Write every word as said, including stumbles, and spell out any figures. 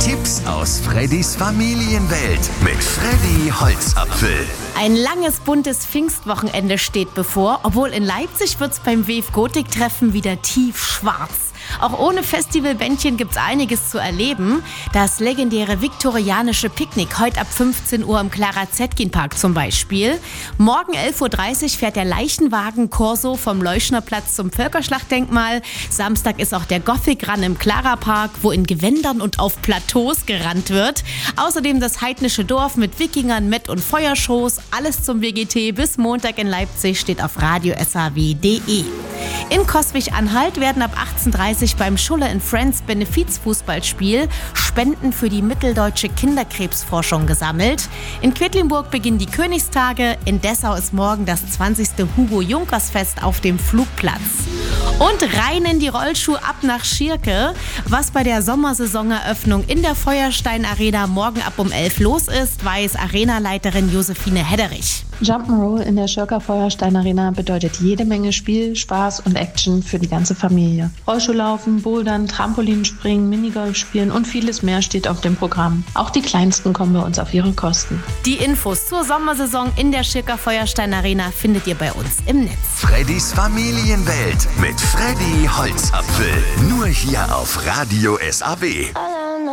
Tipps aus Freddys Familienwelt mit Freddy Holzapfel. Ein langes, buntes Pfingstwochenende steht bevor, obwohl in Leipzig wird's beim W F Gotik-Treffen wieder tiefschwarz. Auch ohne Festivalbändchen gibt's einiges zu erleben. Das legendäre viktorianische Picknick heute ab fünfzehn Uhr im Clara-Zetkin-Park zum Beispiel. Morgen elf Uhr dreißig fährt der Leichenwagen-Corso vom Leuschnerplatz zum Völkerschlachtdenkmal. Samstag ist auch der Gothic Run im Clara-Park, wo in Gewändern und auf Plateaus gerannt wird. Außerdem das heidnische Dorf mit Wikingern, Met- und Feuershows. Alles zum W G T bis Montag in Leipzig steht auf radio s h w punkt d e. In Coswig-Anhalt werden ab achtzehn Uhr dreißig beim Schuller and Friends Benefizfußballspiel Spenden für die mitteldeutsche Kinderkrebsforschung gesammelt. In Quedlinburg beginnen die Königstage. In Dessau ist morgen das zwanzigste Hugo-Junkers-Fest auf dem Flugplatz. Und rein in die Rollschuhe ab nach Schirke, was bei der Sommersaisoneröffnung in der Feuerstein Arena morgen ab um elf los ist, weiß Arenaleiterin Josephine Hedderich. Jump'n'Roll in der Schirker Feuerstein Arena bedeutet jede Menge Spiel, Spaß und Action für die ganze Familie. Rollschuhlaufen, Bouldern, Trampolinspringen, Minigolf spielen und vieles mehr steht auf dem Programm. Auch die Kleinsten kommen bei uns auf ihre Kosten. Die Infos zur Sommersaison in der Schirker Feuerstein Arena findet ihr bei uns im Netz. Freddys Familienwelt mit Freddy Holzapfel. Nur hier auf Radio S A W.